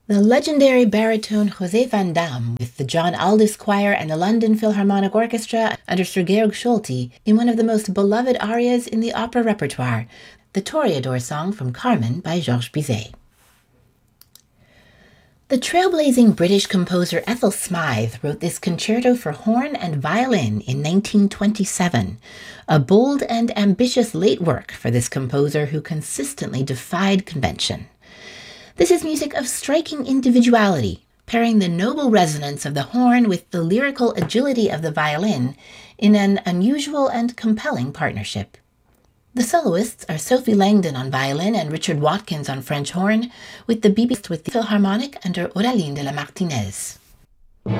The legendary baritone José van Dam with the John Aldous Choir and the London Philharmonic Orchestra under Sir Georg Scholti in one of the most beloved arias in the opera repertoire, the Toreador song from Carmen by Georges Bizet. The trailblazing British composer Ethel Smythe wrote this concerto for horn and violin in 1927, a bold and ambitious late work for this composer who consistently defied convention. This is music of striking individuality, pairing the noble resonance of the horn with the lyrical agility of the violin in an unusual and compelling partnership. The soloists are Sophie Langdon on violin and Richard Watkins on French horn, with the BBC with the Philharmonic under Auraline de la Martinez.